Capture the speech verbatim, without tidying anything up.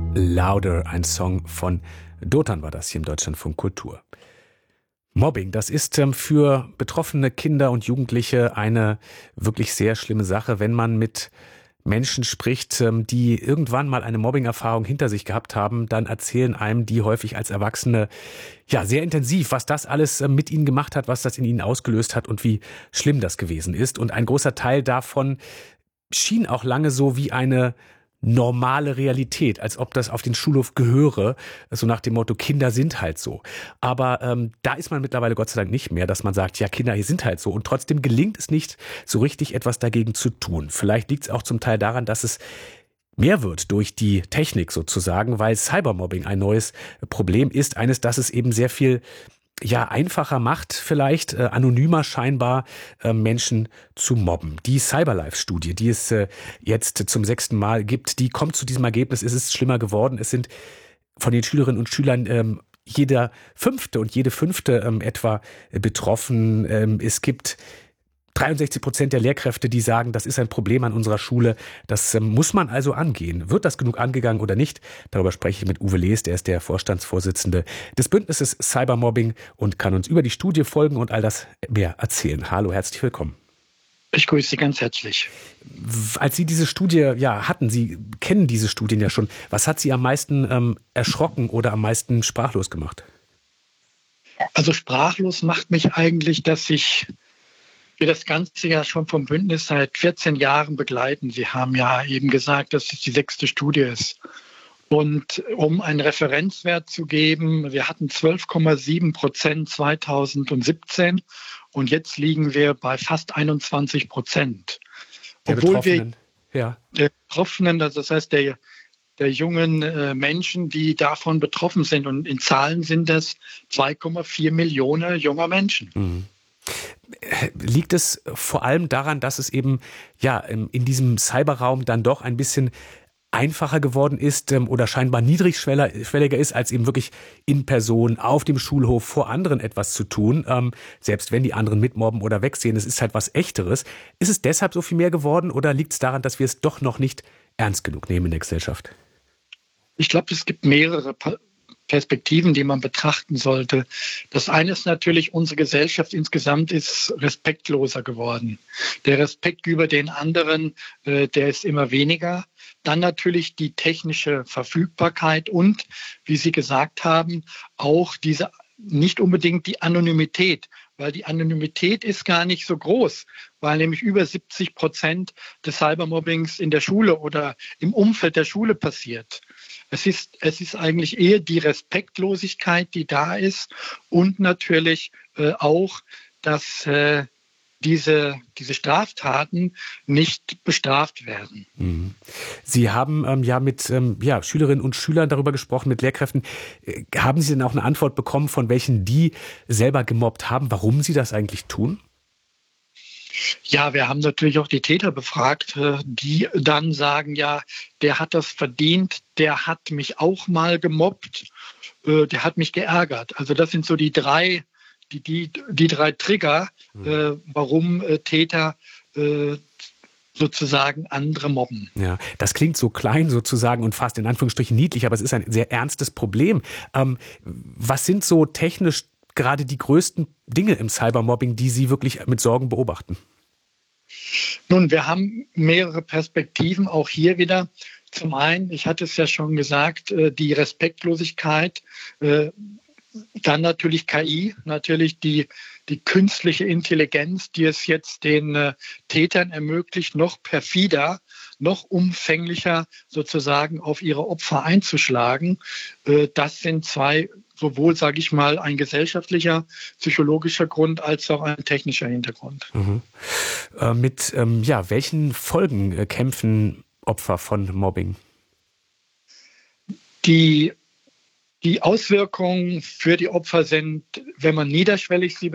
Louder, ein Song von Dotan war das hier im Deutschlandfunk Kultur. Mobbing, das ist ähm, für betroffene Kinder und Jugendliche eine wirklich sehr schlimme Sache, wenn man mit Menschen spricht, ähm, die irgendwann mal eine Mobbing-Erfahrung hinter sich gehabt haben, dann erzählen einem die häufig als Erwachsene ja sehr intensiv, was das alles äh, mit ihnen gemacht hat, was das in ihnen ausgelöst hat und wie schlimm das gewesen ist. Und ein großer Teil davon schien auch lange so wie eine normale Realität, als ob das auf den Schulhof gehöre, so nach dem Motto, Kinder sind halt so. Aber ähm, da ist man mittlerweile Gott sei Dank nicht mehr, dass man sagt, ja, Kinder hier sind halt so. Und trotzdem gelingt es nicht, so richtig etwas dagegen zu tun. Vielleicht liegt es auch zum Teil daran, dass es mehr wird durch die Technik sozusagen, weil Cybermobbing ein neues Problem ist. Eines, das es eben sehr viel ja einfacher macht, vielleicht äh, anonymer scheinbar äh, Menschen zu mobben. Die Cyberlife-Studie, die es äh, jetzt zum sechsten Mal gibt, die kommt zu diesem Ergebnis, es ist schlimmer geworden. Es sind von den Schülerinnen und Schülern ähm, jeder fünfte und jede fünfte ähm, etwa äh, betroffen. Ähm, es gibt dreiundsechzig Prozent der Lehrkräfte, die sagen, das ist ein Problem an unserer Schule. Das ähm, muss man also angehen. Wird das genug angegangen oder nicht? Darüber spreche ich mit Uwe Lees, der ist der Vorstandsvorsitzende des Bündnisses Cybermobbing und kann uns über die Studie folgen und all das mehr erzählen. Hallo, herzlich willkommen. Ich grüße Sie ganz herzlich. Als Sie diese Studie ja hatten, Sie kennen diese Studien ja schon, was hat Sie am meisten ähm, erschrocken oder am meisten sprachlos gemacht? Also sprachlos macht mich eigentlich, dass ich wir das Ganze ja schon vom Bündnis seit vierzehn Jahren begleiten. Sie haben ja eben gesagt, dass es die sechste Studie ist. Und um einen Referenzwert zu geben, wir hatten zwölf Komma sieben Prozent zweitausendsiebzehn und jetzt liegen wir bei fast einundzwanzig Prozent. Der Obwohl Betroffenen, wir ja. der Betroffenen, das heißt der, der jungen äh, Menschen, die davon betroffen sind. Und in Zahlen sind das zwei Komma vier Millionen junger Menschen. Mhm. Liegt es vor allem daran, dass es eben ja in diesem Cyberraum dann doch ein bisschen einfacher geworden ist oder scheinbar niedrigschwelliger ist, als eben wirklich in Person auf dem Schulhof vor anderen etwas zu tun, ähm, selbst wenn die anderen mitmobben oder wegsehen, es ist halt was Echteres. Ist es deshalb so viel mehr geworden oder liegt es daran, dass wir es doch noch nicht ernst genug nehmen in der Gesellschaft? Ich glaube, es gibt mehrere Perspektiven, die man betrachten sollte. Das eine ist natürlich, unsere Gesellschaft insgesamt ist respektloser geworden. Der Respekt über den anderen, äh, der ist immer weniger. Dann natürlich die technische Verfügbarkeit und, wie Sie gesagt haben, auch diese nicht unbedingt die Anonymität, weil die Anonymität ist gar nicht so groß, weil nämlich über siebzig Prozent des Cybermobbings in der Schule oder im Umfeld der Schule passiert. Es ist, es ist eigentlich eher die Respektlosigkeit, die da ist und natürlich äh, auch, dass äh, diese, diese Straftaten nicht bestraft werden. Sie haben ähm, ja mit ähm, ja, Schülerinnen und Schülern darüber gesprochen, mit Lehrkräften. Äh, haben Sie denn auch eine Antwort bekommen, von welchen die selber gemobbt haben, warum sie das eigentlich tun? Ja, wir haben natürlich auch die Täter befragt, die dann sagen, ja, der hat das verdient, der hat mich auch mal gemobbt, der hat mich geärgert. Also das sind so die drei, die, die, die drei Trigger, mhm. warum Täter sozusagen andere mobben. Ja, das klingt so klein sozusagen und fast in Anführungsstrichen niedlich, aber es ist ein sehr ernstes Problem. Ähm, was sind so technisch gerade die größten Dinge im Cybermobbing, die Sie wirklich mit Sorgen beobachten? Nun, wir haben mehrere Perspektiven, auch hier wieder. Zum einen, ich hatte es ja schon gesagt, die Respektlosigkeit, dann natürlich K I, natürlich die, die künstliche Intelligenz, die es jetzt den Tätern ermöglicht, noch perfider, noch umfänglicher sozusagen auf ihre Opfer einzuschlagen. Das sind zwei, sowohl, sage ich mal, ein gesellschaftlicher, psychologischer Grund als auch ein technischer Hintergrund. Mhm. Äh, mit ähm, ja, welchen Folgen äh, kämpfen Opfer von Mobbing? Die, die Auswirkungen für die Opfer sind, wenn man niederschwellig sie